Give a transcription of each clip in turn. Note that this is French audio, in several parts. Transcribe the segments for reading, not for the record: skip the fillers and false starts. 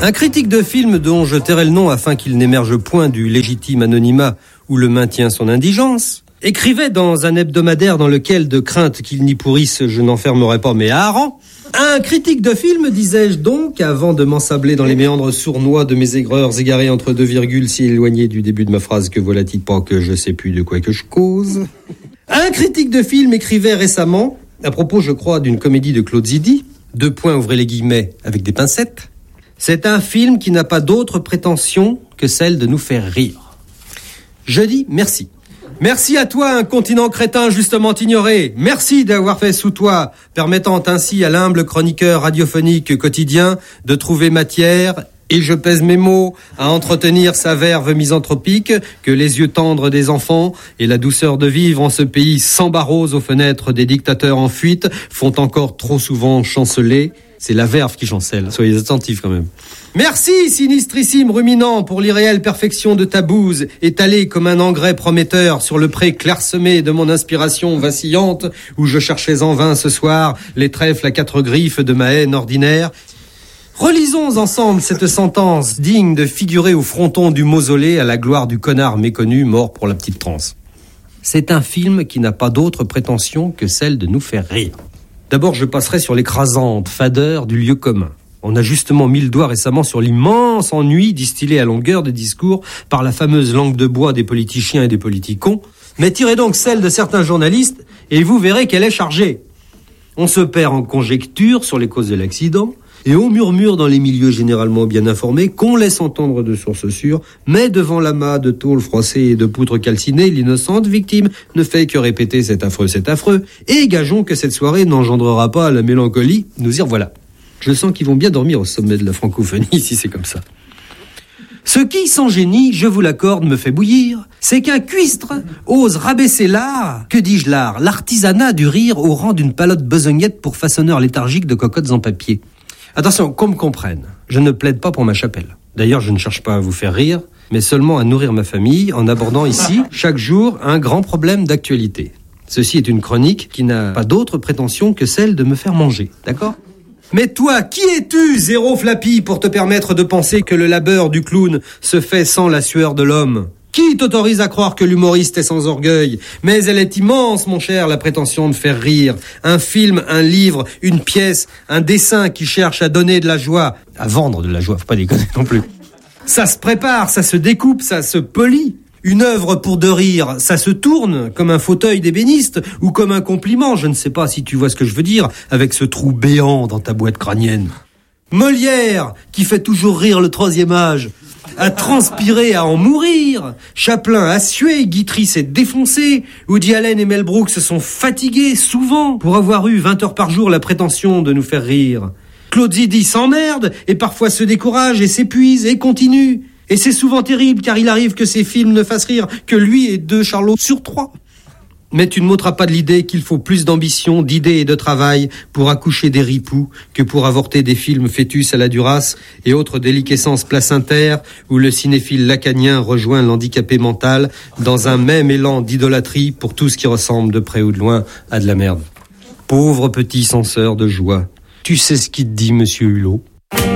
Un critique de film dont je tairai le nom afin qu'il n'émerge point du légitime anonymat où le maintient son indigence, écrivait dans un hebdomadaire dans lequel, de crainte qu'il n'y pourrisse, je n'enfermerai pas mes harengs. Un critique de film, disais-je donc, avant de m'ensabler dans les méandres sournois de mes aigreurs égarées entre deux virgules si éloignées du début de ma phrase que voilà-t-il pas que je sais plus de quoi que je cause. Un critique de film écrivait récemment, à propos, je crois, d'une comédie de Claude Zidi, ouvrez les guillemets avec des pincettes, c'est un film qui n'a pas d'autre prétention que celle de nous faire rire. Je dis merci. Merci à toi, un continent crétin justement ignoré. Merci d'avoir fait sous toi, permettant ainsi à l'humble chroniqueur radiophonique quotidien de trouver matière, et je pèse mes mots, à entretenir sa verve misanthropique que les yeux tendres des enfants et la douceur de vivre en ce pays sans barreaux aux fenêtres des dictateurs en fuite font encore trop souvent chanceler. C'est la verve qui chancelle, soyez attentifs quand même. Merci, sinistrissime ruminant, pour l'irréelle perfection de ta bouse, étalée comme un engrais prometteur sur le pré clairsemé de mon inspiration vacillante, où je cherchais en vain ce soir les trèfles à 4 griffes de ma haine ordinaire. Relisons ensemble cette sentence digne de figurer au fronton du mausolée à la gloire du connard méconnu mort pour la petite transe. C'est un film qui n'a pas d'autre prétention que celle de nous faire rire. D'abord, je passerai sur l'écrasante fadeur du lieu commun. On a justement mis le doigt récemment sur l'immense ennui distillé à longueur de discours par la fameuse langue de bois des politiciens et des politicons. Mais tirez donc celle de certains journalistes et vous verrez qu'elle est chargée. On se perd en conjectures sur les causes de l'accident et on murmure dans les milieux généralement bien informés qu'on laisse entendre de sources sûres, mais devant l'amas de tôle froissée et de poutres calcinées, l'innocente victime ne fait que répéter c'est affreux, et gageons que cette soirée n'engendrera pas la mélancolie, nous y revoilà. Je sens qu'ils vont bien dormir au sommet de la francophonie si c'est comme ça. Ce qui, sans génie, je vous l'accorde, me fait bouillir, c'est qu'un cuistre ose rabaisser l'art, l'artisanat du rire au rang d'une palote besognette pour façonneur léthargique de cocottes en papier. Attention, qu'on me comprenne, je ne plaide pas pour ma chapelle. D'ailleurs, je ne cherche pas à vous faire rire, mais seulement à nourrir ma famille en abordant ici, chaque jour, un grand problème d'actualité. Ceci est une chronique qui n'a pas d'autre prétention que celle de me faire manger, d'accord ? Mais toi, qui es-tu, zéro flappy, pour te permettre de penser que le labeur du clown se fait sans la sueur de l'homme ? Qui t'autorise à croire que l'humoriste est sans orgueil ? Mais elle est immense, mon cher, la prétention de faire rire. Un film, un livre, une pièce, un dessin qui cherche à donner de la joie, à vendre de la joie, faut pas déconner non plus. Ça se prépare, ça se découpe, ça se polit. Une œuvre pour de rire, ça se tourne comme un fauteuil d'ébéniste ou comme un compliment, je ne sais pas si tu vois ce que je veux dire, avec ce trou béant dans ta boîte crânienne. Molière, qui fait toujours rire le troisième âge, a transpiré à en mourir. Chaplin a sué, Guitry s'est défoncé, Woody Allen et Mel Brooks se sont fatigués, souvent, pour avoir eu 20 heures par jour la prétention de nous faire rire. Claude Zidi s'emmerde, et parfois se décourage, et s'épuise, et continue. Et c'est souvent terrible, car il arrive que ces films ne fassent rire que lui et 2 Charlots sur 3. Mais tu ne m'ôteras pas de l'idée qu'il faut plus d'ambition, d'idées et de travail pour accoucher des ripoux que pour avorter des films fœtus à la Duras et autres déliquescences placentaires où le cinéphile lacanien rejoint l'handicapé mental dans un même élan d'idolâtrie pour tout ce qui ressemble de près ou de loin à de la merde. Pauvre petit censeur de joie. Tu sais ce qu'il te dit, monsieur Hulot ?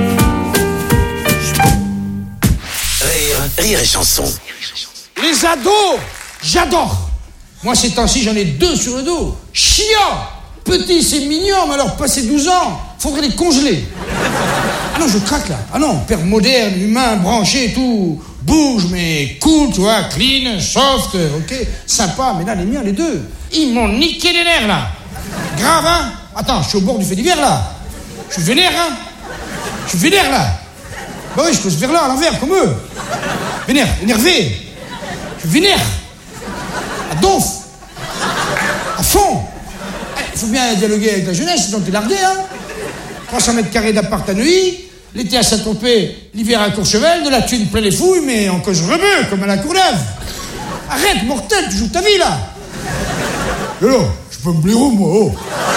Rire et chanson. Les ados, j'adore. Moi, ces temps-ci, j'en ai 2 sur le dos. Chiant. Petit, c'est mignon, mais alors, passé 12 ans, faudrait les congeler. Ah non, je craque, là. Ah non, père moderne, humain, branché et tout. Bouge, mais cool, tu vois, clean, soft, ok, sympa. Mais là, les miens, les 2, ils m'ont niqué les nerfs, là. Grave, hein. Attends, je suis au bord du fait divers, là. Je suis vénère, hein. Je suis vénère, là. Bah oui, je pose vers là, à l'envers, comme eux. Vénère, énervé. Je suis vénère. À donf. À fond. Il faut bien dialoguer avec la jeunesse, sinon t'es largué, hein. 300 mètres carrés d'appart à Neuilly, l'été à Saint-Tropez, l'hiver à Courchevel, de la thune plein les fouilles, mais en cause rebeu, comme à la Courneuve. Arrête, mortel, tu joues ta vie, là. Mais non, je peux me blaireau, moi, oh.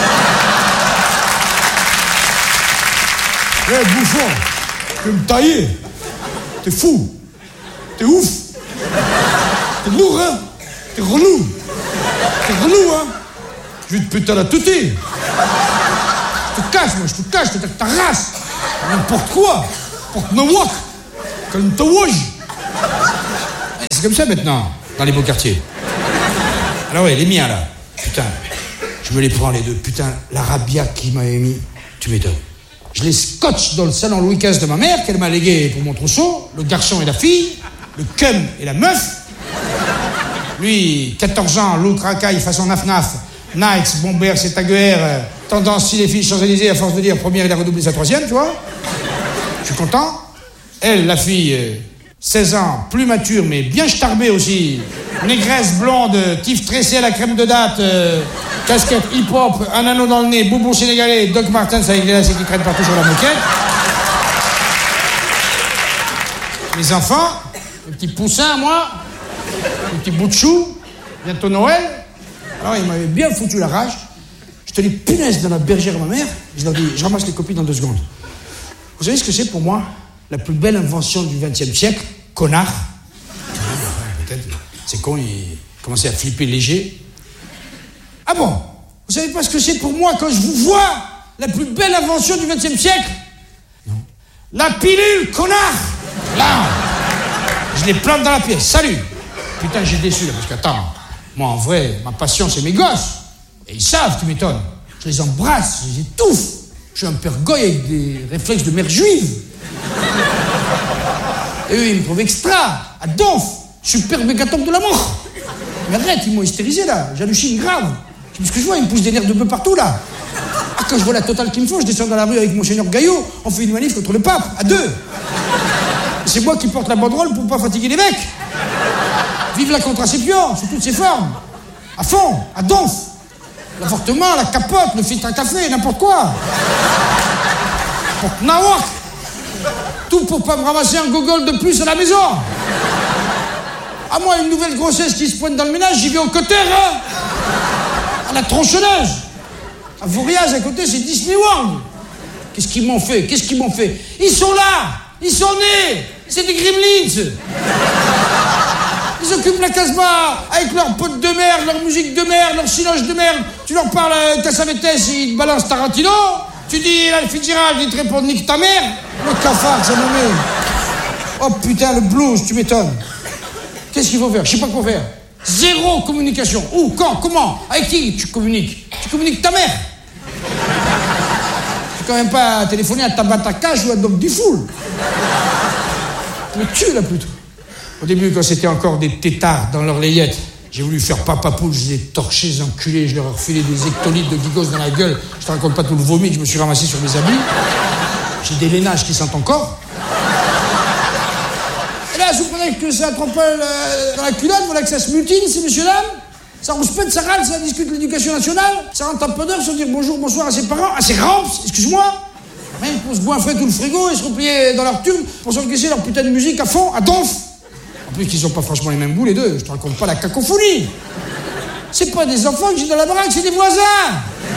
Eh, bouffon, tu veux me tailler. T'es fou. T'es ouf. T'es lourd, hein. T'es relou. T'es relou, hein. Je vais te péter à la teuté. Je te cache, moi, je te cache, t'as ta race. N'importe quoi. Pour me walk. Comme te wouge. C'est comme ça maintenant, dans les beaux quartiers. Alors ouais, les miens là. Putain, je me les prends les deux. Putain, la rabia qu'il m'avait mis, tu m'étonnes. Je les scotche dans le salon Louis XV de ma mère, qu'elle m'a légué pour mon trousseau, le garçon et la fille, le cum et la meuf. Lui, 14 ans, look racaille façon naf-naf, Nikes, Bomber, c'est Taguer, tendance si les filles Champs-Élysées, à force de dire première, il a redoublé sa troisième, tu vois. Je suis content. Elle, la fille, 16 ans, plus mature, mais bien starbée aussi. Négresse, blonde, tif tressé à la crème de date, casquette hip-hop, un anneau dans le nez, boubou sénégalais, Doc Martens avec les lacets qui traînent partout sur la moquette. Mes enfants, le petit poussin, moi, le petit bout de chou, bientôt Noël. Alors, ils m'avaient bien foutu la rage. Je te les punaise dans la bergère à ma mère. Je leur dis, je ramasse les copies dans 2 secondes. Vous savez ce que c'est pour moi? La plus belle invention du XXe siècle, connard. Peut-être, c'est con, il commençait à flipper léger. Ah bon? Vous savez pas ce que c'est pour moi quand je vous vois? La plus belle invention du XXe siècle? Non. La pilule, connard! Là, je les plante dans la pièce. Salut! Putain, j'ai déçu là, parce qu'attends, moi en vrai, ma passion c'est mes gosses. Et ils savent, tu m'étonnes. Je les embrasse, je les étouffe. Je suis un père goy avec des réflexes de mère juive. Et eux, ils me trouvent extra, à donf, super mégatome de la mort. Mais arrête, ils m'ont hystérisé là, j'hallucine grave. Parce que je vois, ils me poussent des nerfs de bœuf partout là. Ah, quand je vois la totale qu'il me faut, je descends dans la rue avec Monseigneur Gaillot, on fait une manif contre le pape, à 2. C'est moi qui porte la banderole pour pas fatiguer les mecs. Vive la contraception, sous toutes ses formes. À fond, à donf. L'avortement, la capote, le filtre à café, n'importe quoi. Pour nawak. Tout pour pas me ramasser un gogol de plus à la maison. À moi, une nouvelle grossesse qui se pointe dans le ménage, j'y vais au côté, hein. À la tronçonneuse. À Voriaz, à côté, c'est Disney World. Qu'est-ce qu'ils m'ont fait? Qu'est-ce qu'ils m'ont fait? Ils sont là. Ils sont nés. C'est des gremlins. Ils occupent la Casbah avec leurs potes de merde, leur musique de merde, leur silence de merde. Tu leur parles Cassavetes, ils te balancent Tarantino. Tu dis la Fitzgerald, ils te répondent nique ta mère. Le cafard, ça me met. Oh putain, le blues, tu m'étonnes. Qu'est-ce qu'il faut faire? Je sais pas quoi faire. Zéro communication. Où? Quand? Comment? Avec qui tu communiques? Tu communiques ta mère. Tu quand même pas téléphoner à Tabata Cash ou à Doc Dufoul. Tu me tues là plutôt. Au début, quand c'était encore des tétards dans leur layette, j'ai voulu faire papa poule, je les ai torchés, les enculés, je leur ai refilé des hectolitres de gigos dans la gueule. Je te raconte pas tout le vomi que je me suis ramassé sur mes habits. J'ai des lainages qui sentent encore. Et là, vous prenez que ça trempe dans la culotte, voilà que ça se mutine, ces messieurs-dames. Ça rouspète, ça râle, ça discute de l'éducation nationale. Ça rentre un peu d'heure sans dire bonjour, bonsoir à ses parents, à ses ramps, excuse-moi. Même pour se goinfrer tout le frigo et se replier dans leur turbe pour s'encaisser leur putain de musique à fond, à donf. En plus qu'ils ont pas franchement les mêmes goûts les deux, je te raconte pas la cacophonie. C'est pas des enfants que j'ai dans la baraque, c'est des voisins.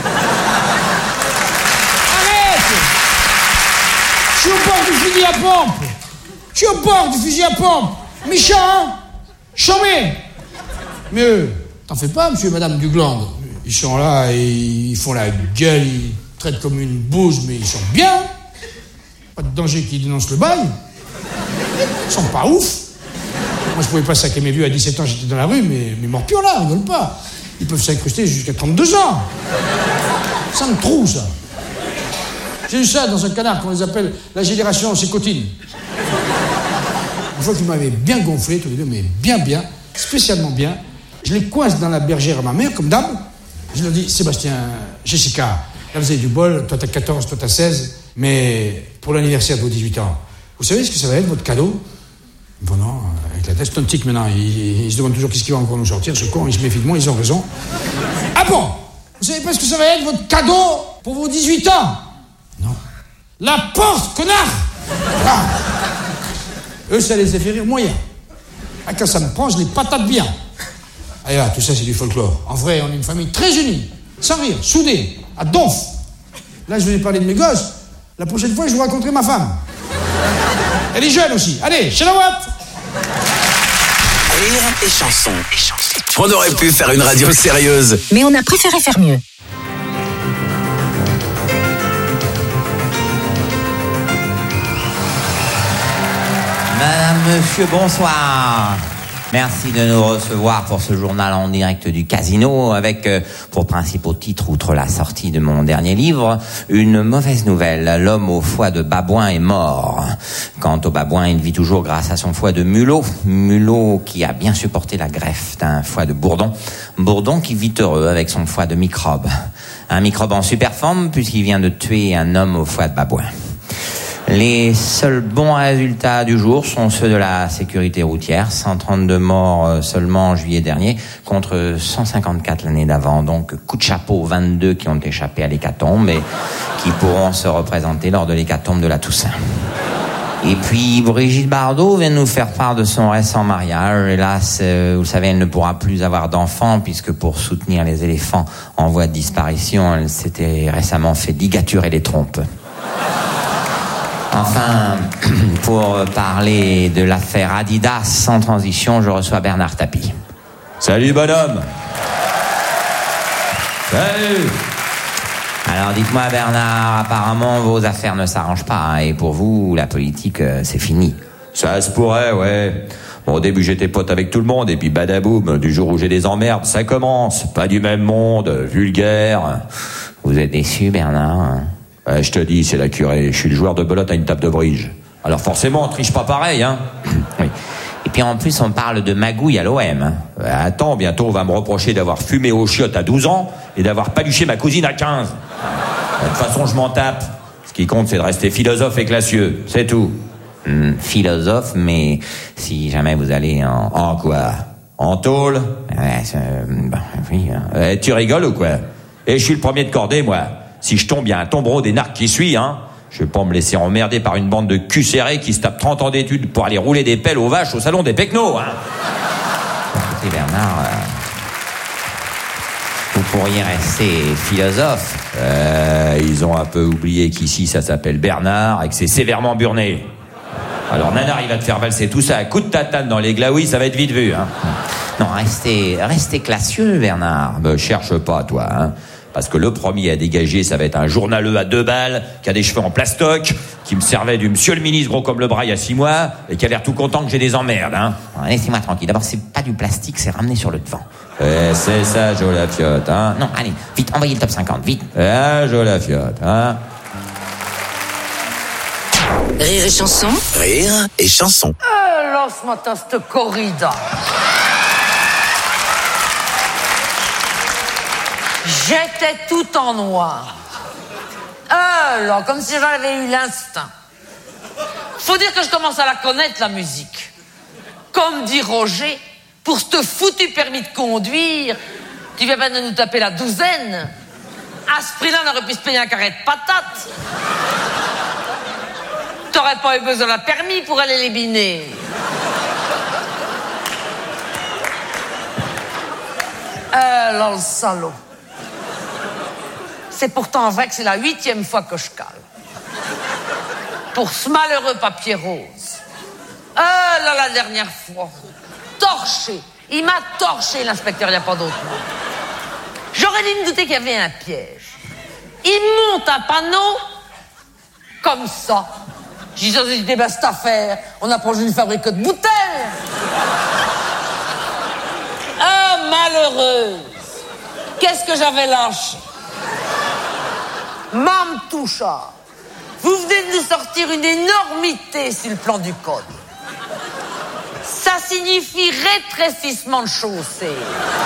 Arrête. Je suis au bord du fusil à pompe. Je suis au bord du fusil à pompe. Méchant, hein. Chambé. Mais eux, t'en fais pas, monsieur et madame Dugland. Ils sont là et ils font la gueule, ils traitent comme une bouse, mais ils sont bien. Pas de danger qu'ils dénoncent le bail. Ils sont pas ouf. Moi, je pouvais pas saquer mes vieux à 17 ans, j'étais dans la rue, mais morpions là, rigole pas. Ils peuvent s'incruster jusqu'à 32 ans. Ça me trouve, ça. J'ai eu ça dans un canard qu'on les appelle la génération sécotine. Une fois qu'ils m'avaient bien gonflé, tous les deux, mais bien, spécialement bien, je les coince dans la bergère à ma mère, comme d'hab. Je leur dis, Sébastien, Jessica, là vous avez du bol, toi t'as 14, toi t'as 16, mais pour l'anniversaire de vos 18 ans, vous savez ce que ça va être, votre cadeau? Bon, non, avec la tête, c'est un tic maintenant. Ils se demandent toujours qu'est-ce qu'il va encore nous sortir, ce con, ils se méfient de moi, ils ont raison. Ah bon? Vous savez pas ce que ça va être, votre cadeau pour vos 18 ans? Non. La porte, connard! Ah. Eux, ça les a fait rire moyen. Ah, quand ça me prend, je les patate bien. Allez là, tout ça, c'est du folklore. En vrai, on est une famille très unie, sans rire, soudée, à donf. Là, je venais parler de mes gosses. La prochaine fois, je vous raconterai ma femme. Elle est jeune aussi. Allez, Chalawat! Rire et chanson. On aurait pu faire une radio sérieuse. Mais on a préféré faire mieux. monsieur, bonsoir. Merci de nous recevoir pour ce journal en direct du casino avec pour principaux titres, outre la sortie de mon dernier livre, une mauvaise nouvelle. L'homme au foie de babouin est mort. Quant au babouin, il vit toujours grâce à son foie de mulot. Mulot qui a bien supporté la greffe d'un foie de bourdon. Bourdon qui vit heureux avec son foie de microbe. Un microbe en super forme puisqu'il vient de tuer un homme au foie de babouin. Les seuls bons résultats du jour sont ceux de la sécurité routière. 132 morts seulement en juillet dernier contre 154 l'année d'avant. Donc coup de chapeau aux 22 qui ont échappé à l'hécatombe et qui pourront se représenter lors de l'hécatombe de la Toussaint. Et puis Brigitte Bardot vient nous faire part de son récent mariage. Hélas, vous savez, elle ne pourra plus avoir d'enfants puisque pour soutenir les éléphants en voie de disparition, elle s'était récemment fait ligaturer les trompes. Enfin, pour parler de l'affaire Adidas, sans transition, je reçois Bernard Tapie. Salut bonhomme. Salut. Alors dites-moi Bernard, apparemment vos affaires ne s'arrangent pas, hein, et pour vous, la politique, c'est fini. Ça se pourrait, ouais. Bon, au début j'étais pote avec tout le monde, et puis badaboum, du jour où j'ai des emmerdes, ça commence. Pas du même monde, vulgaire. Vous êtes déçu Bernard, hein? Ouais, je te dis, c'est la curée. Je suis le joueur de belote à une table de bridge. Alors forcément, on triche pas pareil, hein. Oui. Et puis en plus, on parle de magouille à l'OM. Hein. Attends, bientôt on va me reprocher d'avoir fumé aux chiottes à 12 ans et d'avoir paluché ma cousine à 15. De toute façon, je m'en tape. Ce qui compte, c'est de rester philosophe et classieux. C'est tout. Philosophe, mais si jamais vous allez En quoi? En tôle? Ouais, oui. Tu rigoles ou quoi? Et je suis le premier de cordée, moi. Si je tombe, il y a un tombereau des narcs qui suit, hein. Je vais pas me laisser emmerder par une bande de cul serrés qui se tapent 30 ans d'études pour aller rouler des pelles aux vaches au salon des pecnos, hein. Écoutez, Bernard, vous pourriez rester philosophe. Ils ont un peu oublié qu'ici, ça s'appelle Bernard et que c'est sévèrement burné. Alors, nanar, il va te faire valser tout ça à coups de tatane dans les glaouis, ça va être vite vu, hein. Non, restez classieux, Bernard. Me cherche pas, toi, hein. Parce que le premier à dégager, ça va être un journaleux à 2 balles, qui a des cheveux en plastoc, qui me servait du monsieur le ministre gros comme le bras il y a 6 mois, et qui a l'air tout content que j'ai des emmerdes, hein. Laissez-moi tranquille. D'abord, c'est pas du plastique, c'est ramené sur le devant. C'est ça, Jo la fiotte, hein. Non, allez, vite, envoyez le top 50, vite. Jo la fiotte, hein. Rire et chanson. Rire et chanson. Là, ce matin, cette corrida. J'étais tout en noir. Là, comme si j'avais eu l'instinct. Faut dire que je commence à la connaître, la musique. Comme dit Roger, pour ce foutu permis de conduire, tu viens pas de nous taper la douzaine. À ce prix-là, on aurait pu se payer un carré de patates. T'aurais pas eu besoin d'un permis pour aller les biner. Là, le salaud. C'est pourtant vrai que c'est la 8e fois que je cale. Pour ce malheureux papier rose. Là, la dernière fois. Torché. Il m'a torché, l'inspecteur, il n'y a pas d'autre mot. J'aurais dû me douter qu'il y avait un piège. Il monte un panneau comme ça. J'ai dit, ben, cette affaire, on approche d'une fabrique de bouteilles. Malheureuse. Qu'est-ce que j'avais lâché? Mame Touchard, vous venez de nous sortir une énormité sur le plan du code. Ça signifie rétrécissement de chaussée.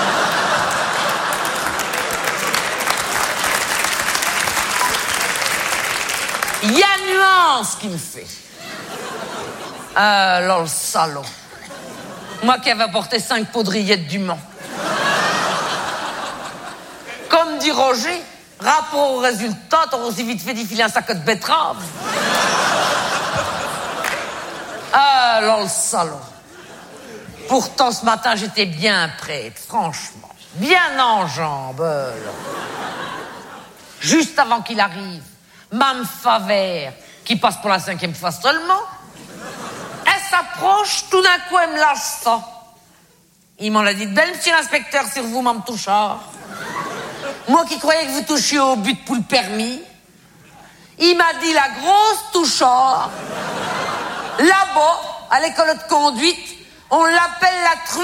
Il y a nuance qui me fait. Là, le salaud. Moi qui avais apporté 5 poudrillettes du Mans. Comme dit Roger, rapport au résultat, t'aurais aussi vite fait défiler un sac de betterave. Là, le salaud. Pourtant, ce matin, j'étais bien prête, franchement. Bien en jambes, là. Juste avant qu'il arrive, Mme Favert, qui passe pour la 5e fois seulement, elle s'approche, tout d'un coup, elle me lâche ça. Il m'en a dit de belle, monsieur l'inspecteur, sur vous, Mme Touchard. Moi qui croyais que vous touchiez au but pour le permis, il m'a dit la grosse Touchard, là-bas, à l'école de conduite, on l'appelle la truie.